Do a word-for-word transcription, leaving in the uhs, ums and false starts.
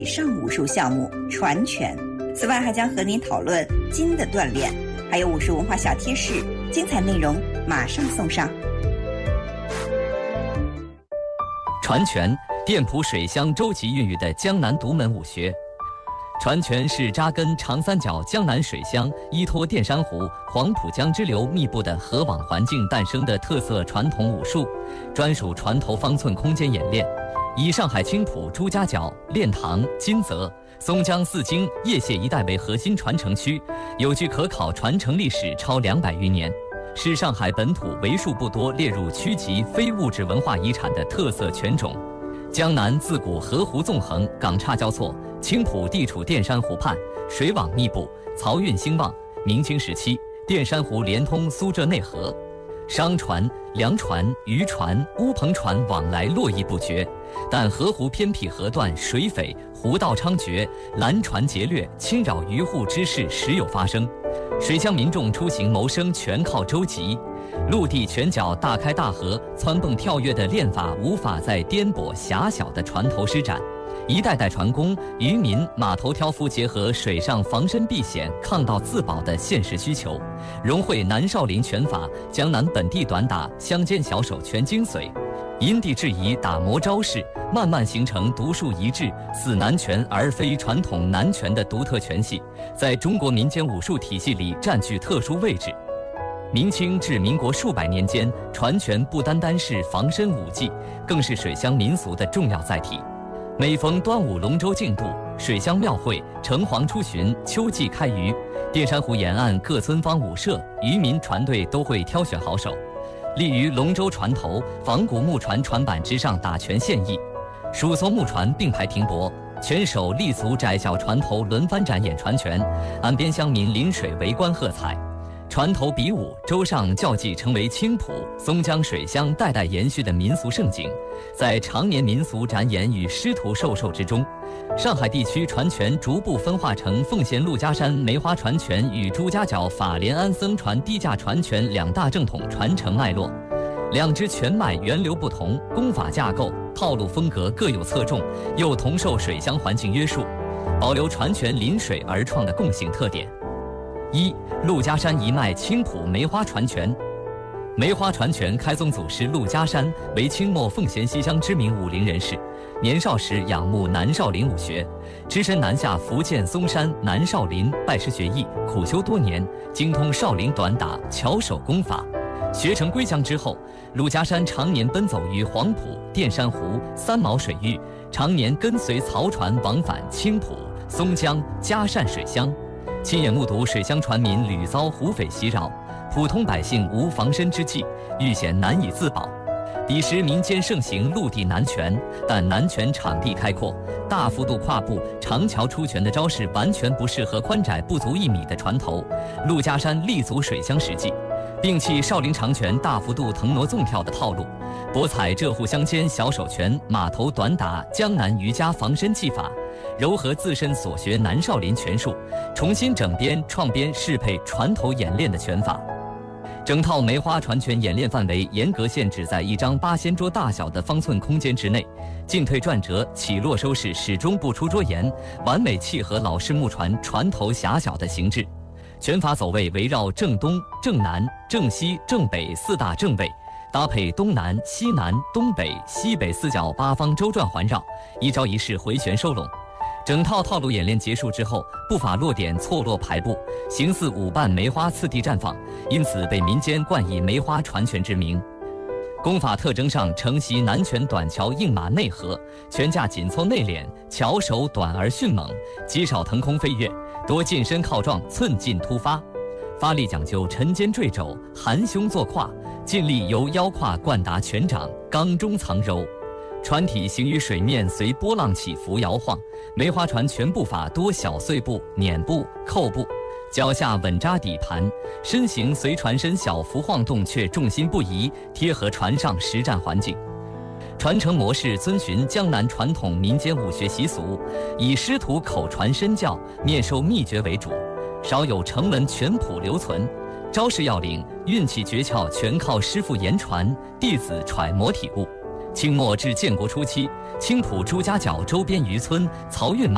以上武术项目传拳。此外，还将和您讨论筋的锻炼，还有武术文化小贴士，精彩内容马上送上。 传拳，店铺水乡洲际孕育的江南独门武学。传拳是扎根长三角江南水乡，依托淀山湖、黄浦江支流密布的河网环境诞生的特色传统武术，专属船头方寸空间演练。以上海青浦、朱家角、练塘、金泽、松江四经、叶榭一带为核心传承区，有据可考传承历史超两百余年，是上海本土为数不多列入区级非物质文化遗产的特色拳种。江南自古河湖纵横，港岔交错，青浦地处淀山湖畔，水网密布，漕运兴旺。明清时期，淀山湖连通苏浙内河，商船、粮船、渔船、乌篷船往来络绎不绝。但河湖偏僻河段，水匪、湖盗猖獗，拦船劫掠、侵扰渔户之事时有发生。水乡民众出行谋生全靠舟楫，陆地拳脚大开大合、蹿蹦跳跃的练法无法在颠簸狭小的船头施展。一代代船工、渔民、码头挑夫结合水上防身避险、抗盗自保的现实需求，融汇南少林拳法、江南本地短打、乡间小手拳精髓，因地制宜打磨招式，慢慢形成独树一帜、似南拳而非传统南拳的独特拳系，在中国民间武术体系里占据特殊位置。明清至民国数百年间，传拳不单单是防身武技，更是水乡民俗的重要载体。每逢端午龙舟竞渡、水乡庙会、城隍出巡、秋季开渔，淀山湖沿岸各村坊舞社、渔民船队都会挑选好手，立于龙舟船头、仿古木船船板之上打拳献艺。数艘木船并排停泊，拳手立足窄小船头轮番展演传拳，岸边乡民临水围观喝彩。船头比武、舟上较技成为青浦、松江水乡代代延续的民俗盛景，在常年民俗展演与师徒授受之中，上海地区传拳逐步分化成奉贤陆家山梅花传拳与朱家角法莲安僧传低架传拳两大正统传承脉络。两支拳脉源流不同，功法架构、套路风格各有侧重，又同受水乡环境约束，保留传拳临水而创的共性特点。一、陆家山一脉青浦梅花传拳。梅花传拳开宗祖师陆家山为清末奉贤西乡知名武林人士，年少时仰慕南少林武学，只身南下福建嵩山南少林拜师学艺，苦修多年，精通少林短打、巧手功法。学成归乡之后，陆家山常年奔走于黄浦、淀山湖、三毛水域，常年跟随漕船往返青浦、松江、嘉善水乡，亲眼目睹水乡船民屡遭湖匪袭扰，普通百姓无防身之计，遇险难以自保。彼时民间盛行陆地南拳，但南拳场地开阔，大幅度跨步、长桥出拳的招式完全不适合宽窄不足一米的船头。陆家山立足水乡实际，摒弃少林长拳大幅度腾挪纵跳的套路，博采浙沪乡间小手拳、码头短打、江南渔家防身技法，糅合自身所学南少林拳术，重新整编创编适配船头演练的拳法。整套梅花传拳演练范围严格限制在一张八仙桌大小的方寸空间之内，进退转折、起落收势始终不出桌沿，完美契合老式木船船头狭小的形制。拳法走位围绕正东、正南、正西、正北四大正位，搭配东南、西南、东北、西北四角八方周转环绕，一招一式回旋收拢。整套套路演练结束之后，步法落点错落排布，形似五瓣梅花次第绽放，因此被民间冠以梅花传拳之名。功法特征上承袭南拳短桥硬马内合，拳架紧凑内敛，巧手短而迅猛，极少腾空飞跃，多近身靠撞，寸进突发。发力讲究沉肩坠肘，含胸坐胯，尽力由腰胯贯达拳掌，刚中藏柔。船体行于水面，随波浪起伏摇晃。梅花船全步法多小碎步、碾步、扣步，脚下稳扎底盘，身形随船身小幅晃动，却重心不移，贴合船上实战环境。传承模式遵循江南传统民间武学习俗，以师徒口传身教、面授秘诀为主，少有成文拳谱留存。招式要领、运气诀窍全靠师傅言传，弟子揣摩体悟。清末至建国初期，青浦朱家角周边渔村漕运马